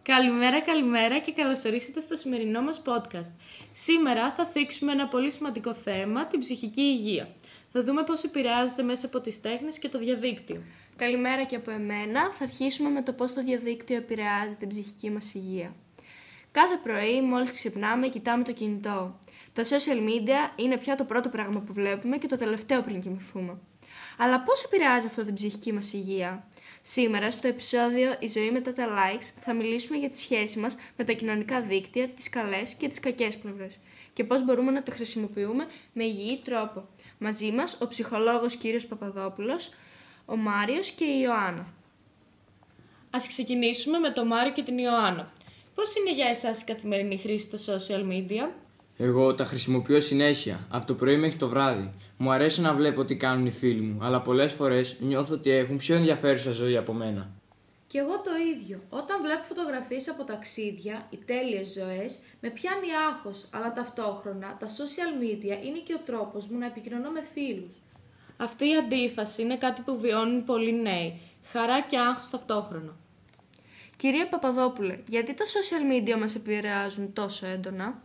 Καλημέρα και καλώς ορίσατε στο σημερινό μας podcast. Σήμερα θα θίξουμε ένα πολύ σημαντικό θέμα, την ψυχική υγεία. Θα δούμε πώς επηρεάζεται μέσα από τις τέχνες και το διαδίκτυο. Καλημέρα και από εμένα. Θα αρχίσουμε με το πώς το διαδίκτυο επηρεάζει την ψυχική μας υγεία. Κάθε πρωί, μόλις ξυπνάμε, κοιτάμε το κινητό. Τα social media είναι πια το πρώτο πράγμα που βλέπουμε και το τελευταίο πριν κοιμηθούμε. Αλλά πώς επηρεάζει αυτό την ψυχική μας υγεία? Σήμερα, στο επεισόδιο «Η ζωή μετά τα likes», θα μιλήσουμε για τη σχέση μας με τα κοινωνικά δίκτυα, τις καλές και τις κακές πλευρές και πώς μπορούμε να τα χρησιμοποιούμε με υγιή τρόπο. Μαζί μας ο ψυχολόγος κύριος Παπαδόπουλος, ο Μάριος και η Ιωάννα. Ας ξεκινήσουμε με τον Μάριο και την Ιωάννα. Πώς είναι για εσάς η καθημερινή χρήση των social media? Εγώ τα χρησιμοποιώ συνέχεια, από το πρωί μέχρι το βράδυ. Μου αρέσει να βλέπω τι κάνουν οι φίλοι μου, αλλά πολλές φορές νιώθω ότι έχουν πιο ενδιαφέρουσα ζωή από μένα. Κι εγώ το ίδιο. Όταν βλέπω φωτογραφίες από ταξίδια ή τέλειες ζωές, με πιάνει άγχος, αλλά ταυτόχρονα τα social media είναι και ο τρόπος μου να επικοινωνώ με φίλους. Αυτή η αντίφαση είναι κάτι που βιώνουν πολλοί νέοι. Χαρά και άγχος ταυτόχρονα. Κυρία Παπαδόπουλε, γιατί τα social media μας επηρεάζουν τόσο έντονα?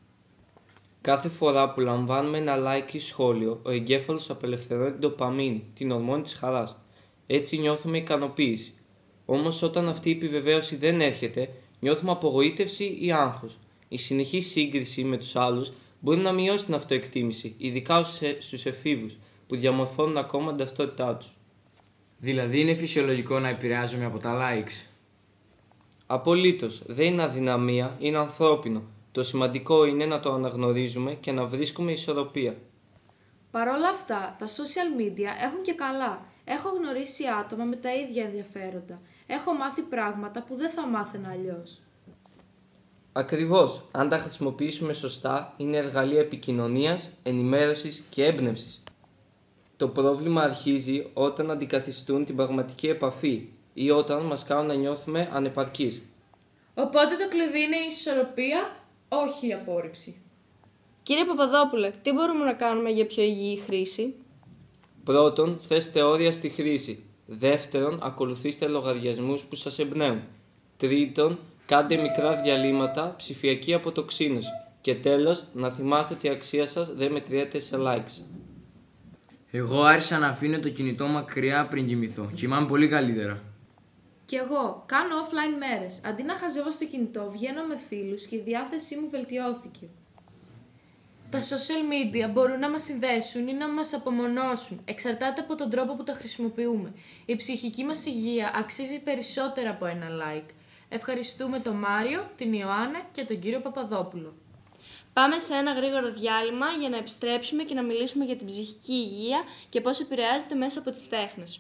Κάθε φορά που λαμβάνουμε ένα like ή σχόλιο, ο εγκέφαλος απελευθερώνει την ντοπαμίνη, την ορμόνη της χαράς. Έτσι νιώθουμε ικανοποίηση. Όμως όταν αυτή η επιβεβαίωση δεν έρχεται, νιώθουμε απογοήτευση ή άγχος. Η συνεχή σύγκριση με τους άλλους μπορεί να μειώσει την αυτοεκτίμηση, ειδικά στους εφήβους, που διαμορφώνουν ακόμα την ταυτότητά τους. Δηλαδή είναι φυσιολογικό να επηρεάζομαι από τα likes? Απολύτως, δεν είναι αδυναμία, είναι ανθρώπινο. Το σημαντικό είναι να το αναγνωρίζουμε και να βρίσκουμε ισορροπία. Παρ' όλα αυτά, τα social media έχουν και καλά. Έχω γνωρίσει άτομα με τα ίδια ενδιαφέροντα. Έχω μάθει πράγματα που δεν θα μάθαινα αλλιώς. Ακριβώς, αν τα χρησιμοποιήσουμε σωστά, είναι εργαλεία επικοινωνίας, ενημέρωσης και έμπνευσης. Το πρόβλημα αρχίζει όταν αντικαθιστούν την πραγματική επαφή ή όταν μας κάνουν να νιώθουμε ανεπαρκείς. Οπότε το κλειδί είναι η ισορροπία, όχι η απόρριψη. Κύριε Παπαδόπουλε, τι μπορούμε να κάνουμε για πιο υγιή χρήση? Πρώτον, θέστε όρια στη χρήση. Δεύτερον, ακολουθήστε λογαριασμούς που σας εμπνέουν. Τρίτον, κάντε μικρά διαλύματα, ψηφιακή αποτοξίνωση. Και τέλος, να θυμάστε ότι η αξία σας δεν μετριέται σε likes. Εγώ άρχισα να αφήνω το κινητό μακριά πριν κοιμηθώ. Κοιμάμαι πολύ καλύτερα. Κι εγώ κάνω offline μέρες. Αντί να χαζεύω στο κινητό, βγαίνω με φίλους και η διάθεσή μου βελτιώθηκε. Τα social media μπορούν να μας συνδέσουν ή να μας απομονώσουν. Εξαρτάται από τον τρόπο που τα χρησιμοποιούμε. Η ψυχική μας υγεία αξίζει περισσότερα από ένα like. Ευχαριστούμε τον Μάριο, την Ιωάννα και τον κύριο Παπαδόπουλο. Πάμε σε ένα γρήγορο διάλειμμα για να επιστρέψουμε και να μιλήσουμε για την ψυχική υγεία και πώς επηρεάζεται μέσα από τις τέχνες.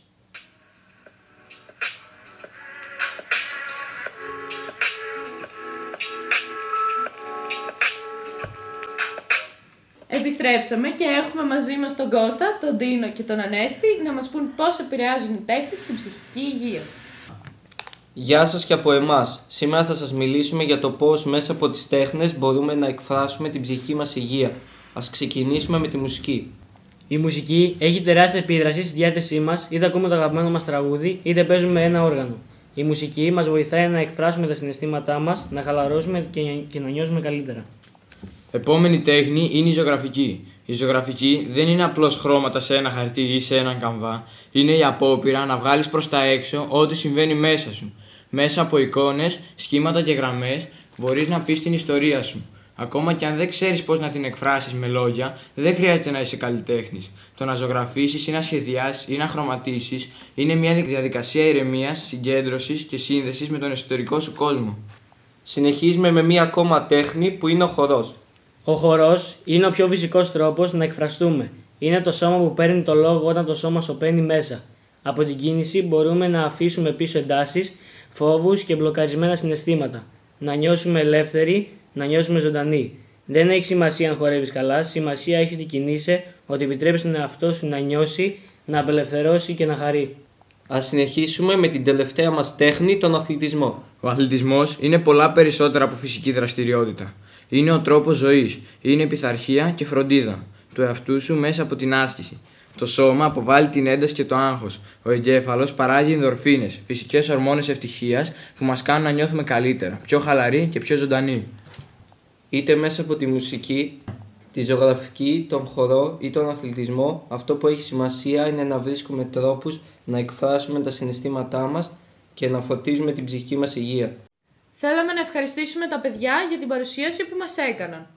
Επιστρέψαμε και έχουμε μαζί μας τον Κώστα, τον Ντίνο και τον Ανέστη να μας πούν πώς επηρεάζουν οι τέχνες στην ψυχική υγεία. Γεια σας και από εμάς. Σήμερα θα σας μιλήσουμε για το πώς μέσα από τις τέχνες μπορούμε να εκφράσουμε την ψυχική μας υγεία. Ας ξεκινήσουμε με τη μουσική. Η μουσική έχει τεράστια επίδραση στη διάθεσή μας, είτε ακούμε το αγαπημένο μας τραγούδι, είτε παίζουμε ένα όργανο. Η μουσική μας βοηθάει να εκφράσουμε τα συναισθήματά μας, να χαλαρώσουμε και να νιώσουμε καλύτερα. Επόμενη τέχνη είναι η ζωγραφική. Η ζωγραφική δεν είναι απλώς χρώματα σε ένα χαρτί ή σε έναν καμβά. Είναι η απόπειρα να βγάλεις προς τα έξω ό,τι συμβαίνει μέσα σου. Μέσα από εικόνες, σχήματα και γραμμές μπορείς να πεις την ιστορία σου. Ακόμα και αν δεν ξέρεις πώς να την εκφράσεις με λόγια, δεν χρειάζεται να είσαι καλλιτέχνης. Το να ζωγραφίσεις ή να σχεδιάσεις ή να χρωματίσεις είναι μια διαδικασία ηρεμίας, συγκέντρωσης και σύνδεσης με τον εσωτερικό σου κόσμο. Συνεχίζουμε με μία ακόμα τέχνη που είναι ο χορός. Ο χορός είναι ο πιο φυσικός τρόπος να εκφραστούμε. Είναι το σώμα που παίρνει το λόγο όταν το σώμα σωπαίνει μέσα. Από την κίνηση μπορούμε να αφήσουμε πίσω εντάσεις, φόβους και μπλοκαρισμένα συναισθήματα. Να νιώσουμε ελεύθεροι, να νιώσουμε ζωντανοί. Δεν έχει σημασία αν χορεύεις καλά, σημασία έχει ότι κινείσαι, ότι επιτρέπεις τον εαυτό σου να νιώσει, να απελευθερώσει και να χαρεί. Ας συνεχίσουμε με την τελευταία μας τέχνη, τον αθλητισμό. Ο αθλητισμός είναι πολλά περισσότερα από φυσική δραστηριότητα. Είναι ο τρόπος ζωής, είναι πειθαρχία και φροντίδα του εαυτού σου μέσα από την άσκηση. Το σώμα αποβάλλει την ένταση και το άγχος. Ο εγκέφαλος παράγει ενδορφίνες, φυσικές ορμόνες ευτυχίας που μας κάνουν να νιώθουμε καλύτερα, πιο χαλαροί και πιο ζωντανοί. Είτε μέσα από τη μουσική, τη ζωγραφική, τον χορό ή τον αθλητισμό, αυτό που έχει σημασία είναι να βρίσκουμε τρόπους να εκφράσουμε τα συναισθήματά μας και να φωτίζουμε την ψυχική μας υγεία. Θέλαμε να ευχαριστήσουμε τα παιδιά για την παρουσίαση που μας έκαναν.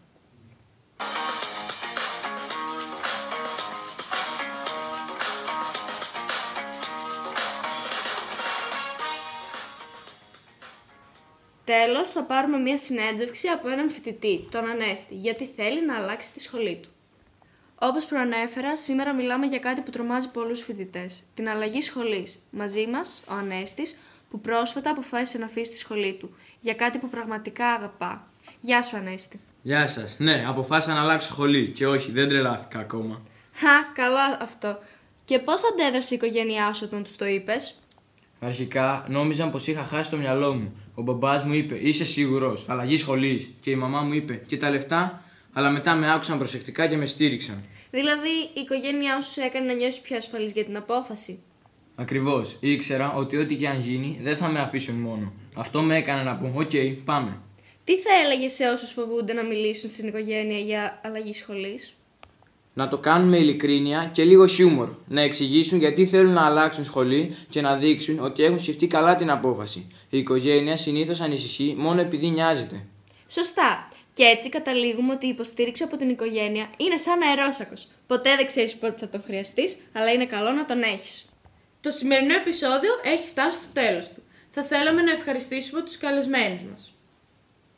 Τέλος, θα πάρουμε μία συνέντευξη από έναν φοιτητή, τον Ανέστη, γιατί θέλει να αλλάξει τη σχολή του. Όπως προανέφερα, σήμερα μιλάμε για κάτι που τρομάζει πολλούς φοιτητές, την αλλαγή σχολής. Μαζί μας, ο Ανέστης, που πρόσφατα αποφάσισε να αφήσει τη σχολή του, για κάτι που πραγματικά αγαπά. Γεια σου, Ανέστη. Γεια σας. Ναι, αποφάσισα να αλλάξω σχολή και όχι, δεν τρελάθηκα ακόμα. Καλό αυτό. Και πώς αντέδρασε η οικογένειά σου όταν τους το είπες? Αρχικά νόμιζαν πως είχα χάσει το μυαλό μου. Ο μπαμπάς μου είπε: Είσαι σίγουρος, αλλαγή σχολής. Και η μαμά μου είπε: Και τα λεφτά. Αλλά μετά με άκουσαν προσεκτικά και με στήριξαν. Δηλαδή, η οικογένειά σου σε έκανε να νιώσεις πιο ασφαλής για την απόφαση. Ακριβώς. Ήξερα ότι ό,τι και αν γίνει δεν θα με αφήσουν μόνο. Αυτό με έκανε να πω: Οκ, πάμε. Τι θα έλεγες σε όσους φοβούνται να μιλήσουν στην οικογένεια για αλλαγή σχολής? Να το κάνουν με ειλικρίνεια και λίγο χιούμορ. Να εξηγήσουν γιατί θέλουν να αλλάξουν σχολή και να δείξουν ότι έχουν σκεφτεί καλά την απόφαση. Η οικογένεια συνήθως ανησυχεί μόνο επειδή νοιάζεται. Σωστά. Και έτσι καταλήγουμε ότι η υποστήριξη από την οικογένεια είναι σαν αερόσακος. Ποτέ δεν ξέρεις πότε θα τον χρειαστείς, αλλά είναι καλό να τον έχεις. Το σημερινό επεισόδιο έχει φτάσει στο τέλος του. Θα θέλαμε να ευχαριστήσουμε τους καλεσμένους μας.